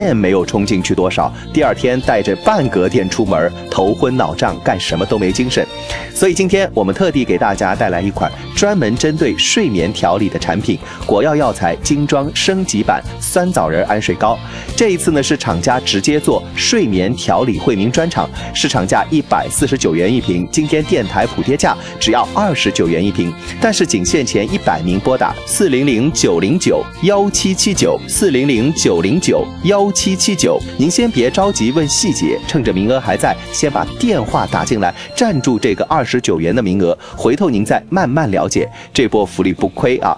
没有冲进去多少，第二天带着半格电出门，头昏脑胀，干什么都没精神。所以今天我们特地给大家带来一款专门针对睡眠调理的产品——果药药材精装升级版酸枣仁安睡膏。这一次呢是厂家直接做睡眠调理惠民专场，市场价149元一瓶，今天电台补贴价只要29元一瓶，但是仅限前100名拨打400-909-1779，400-909-1779。您先别着急问细节，趁着名额还在，先把电话打进来，占住这个29元的名额，回头您再慢慢了解，这波福利不亏啊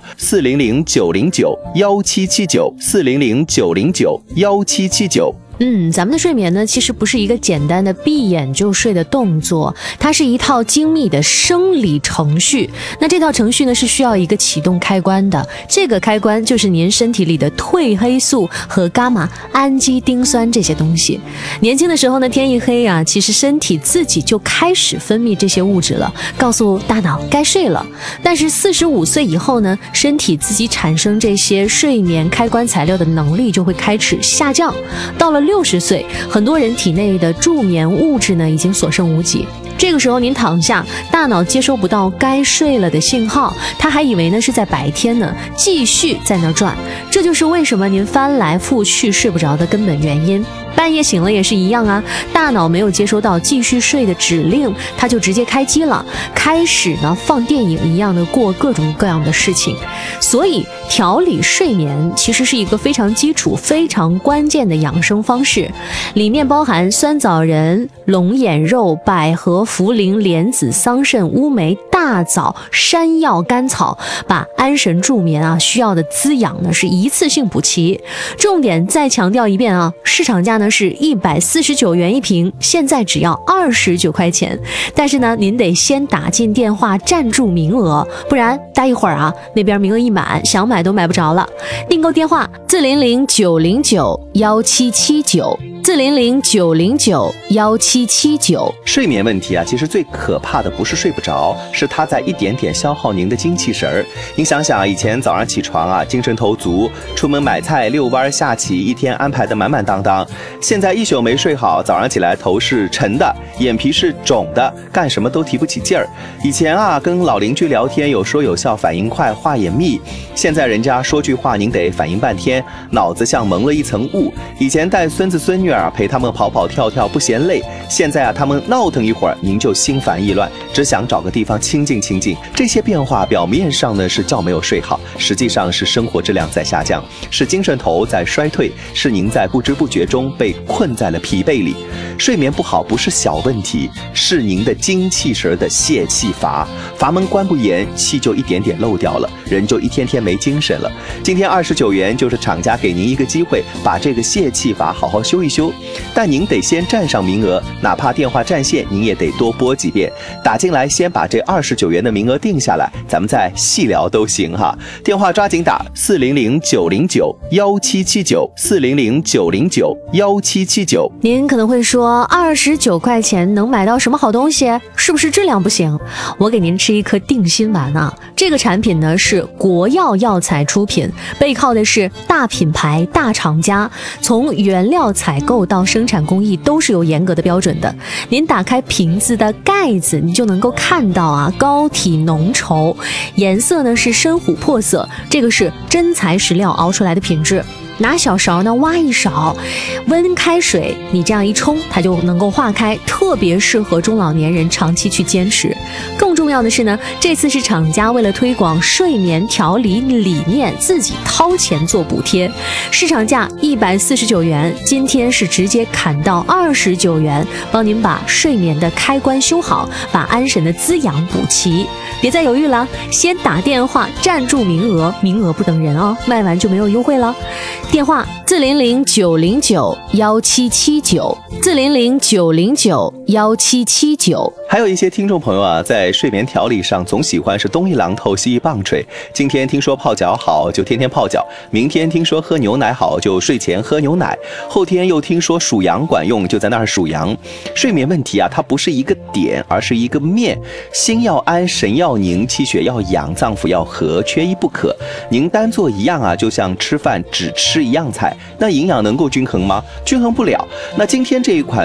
！400-909-1779，400-909-1779。 咱们的睡眠呢，其实不是一个简单的闭眼就睡的动作，它是一套精密的生理程序。那这套程序呢，是需要一个启动开关的，这个开关就是您身体里的褪黑素和伽马氨基丁酸这些东西。年轻的时候呢，天一黑啊，其实身体自己就开始分泌这些物质了，告诉大脑该睡了。但是45岁以后呢，身体自己产生这些睡眠开关材料的能力就会开始下降，到了60岁，很多人体内的助眠物质呢已经所剩无几。这个时候您躺下，大脑接收不到该睡了的信号，他还以为呢是在白天呢，继续在那转。这就是为什么您翻来覆去睡不着的根本原因。半夜醒了也是一样啊，大脑没有接收到继续睡的指令，它就直接开机了，开始呢放电影一样的过各种各样的事情。所以调理睡眠其实是一个非常基础、非常关键的养生方式，里面包含酸枣仁、龙眼肉、百合、茯苓、莲子、桑葚、乌梅、大枣、山药、甘草，把安神助眠需要的滋养呢是一次性补齐。重点再强调一遍啊，市场价呢是149元一瓶，现在只要29块钱。但是呢，您得先打进电话占住名额，不然待一会儿那边名额一满，想买都买不着了。订购电话400-909-1779，400-909-1779。 睡眠问题其实最可怕的不是睡不着，是它在一点点消耗您的精气神儿。您想想以前早上起床精神头足，出门买菜、遛弯、下棋，一天安排得满满当当。现在一宿没睡好，早上起来头是沉的，眼皮是肿的，干什么都提不起劲儿。以前跟老邻居聊天有说有笑，反应快，话也密。现在人家说句话您得反应半天，脑子像蒙了一层雾。以前带孙子孙女陪他们跑跑跳跳不嫌累，现在他们闹腾一会儿您就心烦意乱，只想找个地方清静清静。这些变化表面上呢是觉没有睡好，实际上是生活质量在下降，是精神头在衰退，是您在不知不觉中被困在了疲惫里。睡眠不好不是小问题，是您的精气神的泄气阀门关不严，气就一点点漏掉了，人就一天天没精神了。今天29元就是厂家给您一个机会，把这个泄气阀好好修一修。但您得先占上名额，哪怕电话占线您也得多拨几遍，打进来先把这29元的名额定下来，咱们再细聊都行哈。电话抓紧打400-909-1779，400-909-1779。 您可能会说29块钱能买到什么好东西？是不是质量不行？我给您吃一颗定心丸这个产品呢是国药药材出品，背靠的是大品牌大厂家，从原料采购到生产工艺都是有严格的标准的。您打开瓶子的盖子，你就能够看到膏体浓稠，颜色呢是深琥珀色，这个是真材实料熬出来的品质。拿小勺呢挖一勺，温开水你这样一冲，它就能够化开，特别适合中老年人长期去坚持。更重要的是呢，这次是厂家为了推广睡眠调理理念，自己掏钱做补贴，市场价149元，今天是直接砍到29元，帮您把睡眠的开关修好，把安神的滋养补齐。别再犹豫了，先打电话占住名额，名额不等人卖完就没有优惠了。电话400-909-1779，400-909 1779。 还有一些听众朋友啊，在睡眠调理上总喜欢是东一榔头西一棒槌。今天听说泡脚好，就天天泡脚；明天听说喝牛奶好，就睡前喝牛奶；后天又听说数羊管用，就在那儿数羊。睡眠问题啊，它不是一个点，而是一个面。心要安，神要宁，气血要养，脏腑要和，缺一不可。您单做一样啊，就像吃饭只吃一样菜，那营养能够均衡吗？均衡不了。那今天这一款